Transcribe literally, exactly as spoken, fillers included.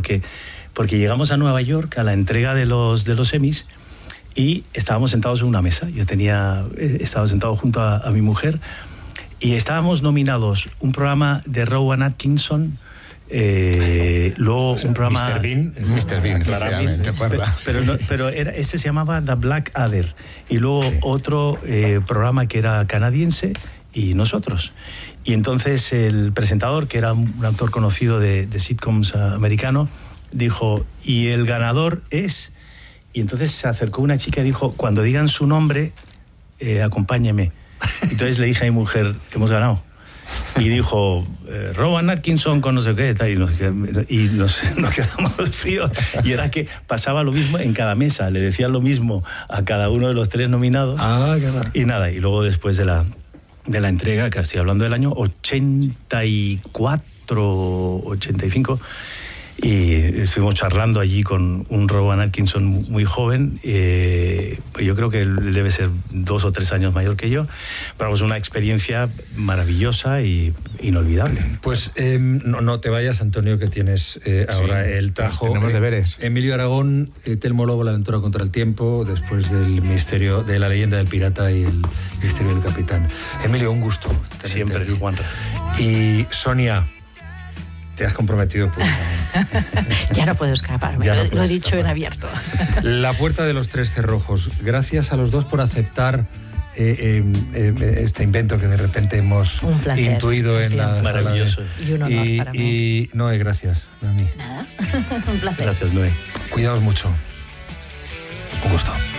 porque, porque llegamos a Nueva York a la entrega de los, de los Emmys y estábamos sentados en una mesa. Yo tenía, estaba sentado junto a, a mi mujer y estábamos nominados un programa de Rowan Atkinson, eh, luego un programa... mister Bean. mister Bean, claramente. Pero, pero, no, pero era, este se llamaba The Black Adder y luego sí. otro eh, programa que era canadiense y nosotros. Y entonces el presentador, que era un actor conocido de, de sitcoms uh, americano, dijo, y el ganador es... Y entonces se acercó una chica y dijo, cuando digan su nombre, eh, acompáñeme. Entonces le dije a mi mujer, hemos ganado. Y dijo, eh, Rowan Atkinson con no sé qué, tal, y, nos, y nos, nos quedamos fríos. Y era que pasaba lo mismo en cada mesa, le decían lo mismo a cada uno de los tres nominados. Ah, qué raro. Y nada, y luego después de la, de la entrega, que estoy hablando del año ochenta y cuatro, ochenta y cinco, y estuvimos charlando allí con un Rowan Atkinson muy joven, eh, yo creo que él debe ser dos o tres años mayor que yo, pero es una experiencia maravillosa y inolvidable. Pues eh, no, no te vayas, Antonio, que tienes eh, ahora sí, el tajo. Tenemos deberes. Emilio Aragón, eh, Telmo Lobo, La aventura contra el tiempo, después del misterio de La leyenda del pirata y el misterio del capitán. Emilio, un gusto. Siempre, Juan. Y Sonia, te has comprometido públicamente. Ya no puedo escaparme, no lo, puedes lo he dicho escapar. En abierto. La puerta de los tres cerrojos. Gracias a los dos por aceptar eh, eh, eh, este invento que de repente hemos Un placer, intuido en la maravilloso. De... Y un honor y, para mí. Y Noé, gracias. A mí. Nada, un placer. Gracias, Noé. Cuidaos mucho. Un gusto.